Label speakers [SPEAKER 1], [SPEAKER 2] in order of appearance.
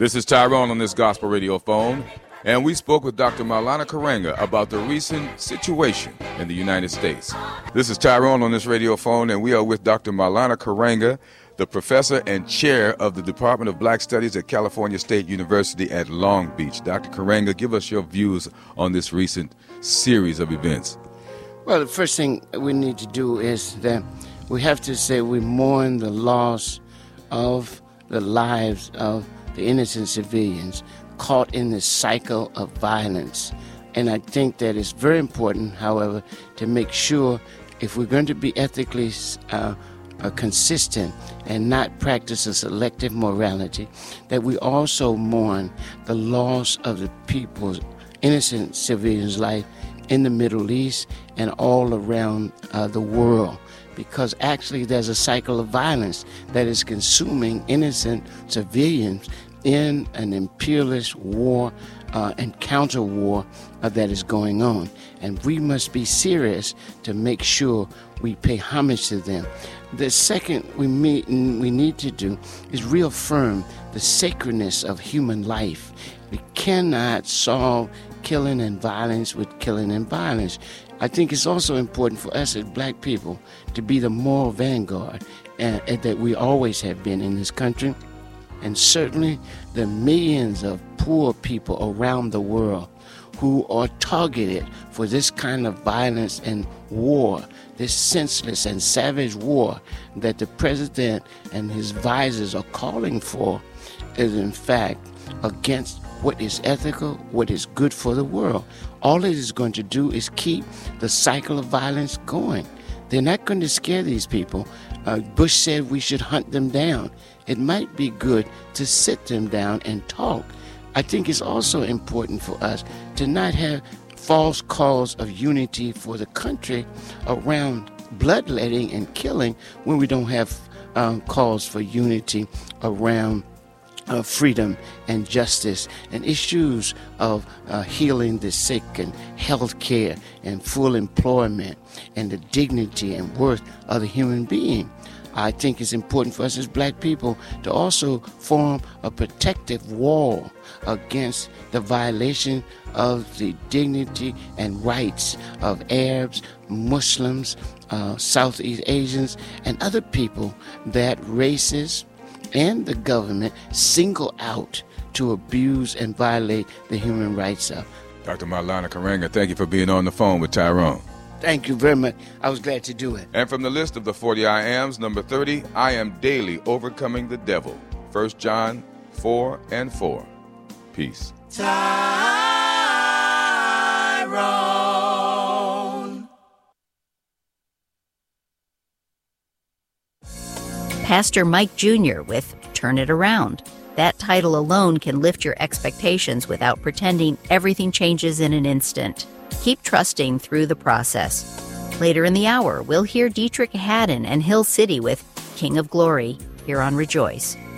[SPEAKER 1] This is Tyrone on this gospel radio phone, and we spoke with Dr. Maulana Karenga about the recent situation in the United States. This is Tyrone on this radio phone, and we are with Dr. Maulana Karenga, the professor and chair of the Department of Black Studies at California State University at Long Beach. Dr. Karenga, give us your views on this recent series of events.
[SPEAKER 2] Well, the first thing we need to do is that we have to say we mourn the loss of the lives of the innocent civilians caught in this cycle of violence. And I think that it's very important, however, to make sure if we're going to be ethically consistent and not practice a selective morality, that we also mourn the loss of the people's innocent civilians' life in the Middle East and all around the world. Because actually there's a cycle of violence that is consuming innocent civilians in an imperialist war and counter war that is going on. And we must be serious to make sure we pay homage to them. The second we need to do is reaffirm the sacredness of human life. We cannot solve killing and violence with killing and violence. I think it's also important for us as black people to be the moral vanguard that we always have been in this country. And certainly the millions of poor people around the world who are targeted for this kind of violence and war, this senseless and savage war that the president and his advisors are calling for, is in fact against what is ethical, what is good for the world. All it is going to do is keep the cycle of violence going. They're not going to scare these people. Bush said we should hunt them down. It might be good to sit them down and talk. I think it's also important for us to not have false calls of unity for the country around bloodletting and killing when we don't have calls for unity around freedom and justice and issues of healing the sick and health care and full employment and the dignity and worth of the human being. I think it's important for us as black people to also form a protective wall against the violation of the dignity and rights of Arabs, Muslims, Southeast Asians, and other people that racists and the government single out to abuse and violate the human rights of.
[SPEAKER 1] Dr. Maulana Karenga, thank you for being on the phone with Tyrone.
[SPEAKER 2] Thank you very much. I was glad to do it.
[SPEAKER 1] And from the list of the 40 I Ams, number 30, I am daily overcoming the devil. 1 John 4:4. Peace.
[SPEAKER 3] Tyrone.
[SPEAKER 4] Pastor Mike Jr. with Turn It Around. That title alone can lift your expectations without pretending everything changes in an instant. Keep trusting through the process. Later in the hour, we'll hear Dietrich Haddon and Hill City with King of Glory here on Rejoice.